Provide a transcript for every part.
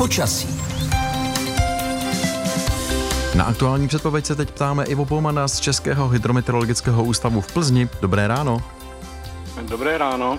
Počasí. Na aktuální předpověď se teď ptáme Ivo Poumana z Českého hydrometeorologického ústavu v Plzni. Dobré ráno. Dobré ráno.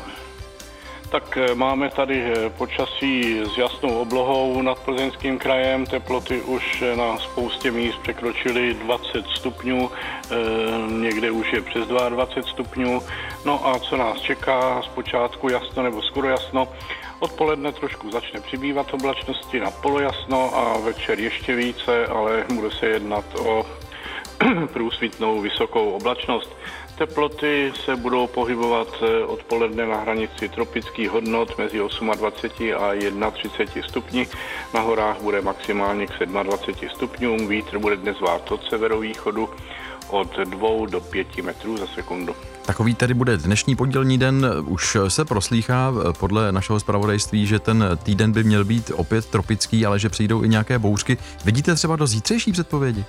Tak máme tady počasí s jasnou oblohou nad Plzeňským krajem. Teploty už na spoustě míst překročily 20 stupňů, někde už je přes 22 stupňů. No a co nás čeká? Zpočátku jasno nebo skoro jasno. Odpoledne trošku začne přibývat oblačnosti na polojasno a večer ještě více, ale bude se jednat o průsvitnou vysokou oblačnost. Teploty se budou pohybovat odpoledne na hranici tropických hodnot mezi 28 a 31 stupni. Na horách bude maximálně k 27 stupňům. Vítr bude dnes vát od severovýchodu od 2 do 5 metrů za sekundu. Takový tedy bude dnešní pondělní den. Už se proslýchá podle našeho zpravodajství, že ten týden by měl být opět tropický, ale že přijdou i nějaké bouřky. Vidíte třeba do zítřejší předpovědi?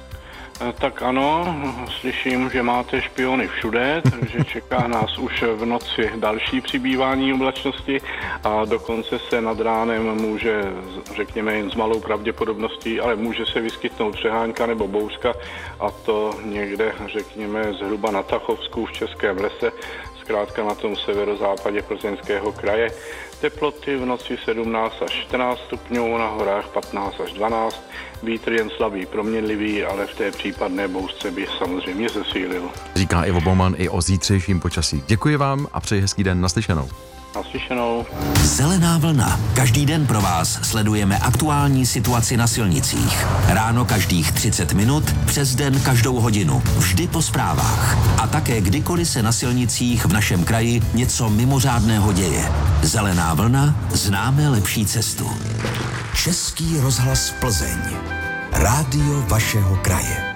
Tak ano, slyším, že máte špiony všude, takže čeká nás už v noci další přibývání oblačnosti a dokonce se nad ránem může, řekněme jen s malou pravděpodobností, ale může se vyskytnout přehánka nebo bouřka, a to někde, řekněme, zhruba na Tachovsku v Českém lese, zkrátka na tom severozápadě Plzeňského kraje. Teploty v noci 17 až 14 stupňů, na horách 15 až 12, vítr jen slabý, proměnlivý, ale v té případné bouřce by samozřejmě zesílil. Říká Ivo Pouman i o zítřejším počasí. Děkuji vám a přeji hezký den, naslyšenou. Naslyšenou. Zelená vlna. Každý den pro vás sledujeme aktuální situaci na silnicích. Ráno každých 30 minut, přes den každou hodinu. Vždy po zprávách. A také kdykoliv se na silnicích v našem kraji něco mimořádného děje. Zelená vlna, známe lepší cestu. Český rozhlas Plzeň. Rádio vašeho kraje.